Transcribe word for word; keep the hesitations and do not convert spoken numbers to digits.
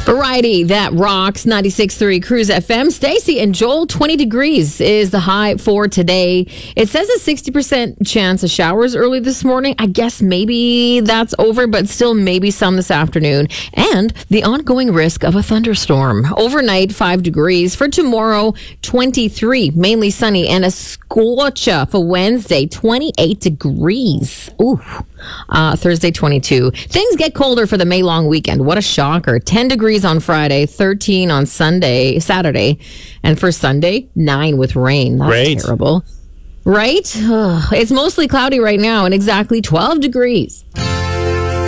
Variety that rocks. Ninety-six point three Cruise F M. Stacy and Joel, twenty degrees is the high for today. It says a sixty percent chance of showers early this morning. I guess maybe that's over, but still maybe some this afternoon. And the ongoing risk of a thunderstorm. Overnight, five degrees. For tomorrow, twenty-three. Mainly sunny and a scorcher for Wednesday, twenty-eight degrees. Ooh. Uh, Thursday, twenty-two. Things get colder for the May long weekend. What a shocker. ten degrees on Friday, thirteen on Sunday, Saturday. And for Sunday, nine with rain. That's Great. terrible. Right? Ugh. It's mostly cloudy right now and exactly twelve degrees.